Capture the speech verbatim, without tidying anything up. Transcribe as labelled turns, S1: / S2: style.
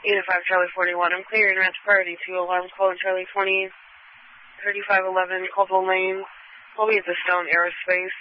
S1: eight oh five Charlie forty-one. I'm clearing match priority two alarms calling Charlie twenty, thirty-five eleven Colville Lane. We'll be at the Stone Aerospace.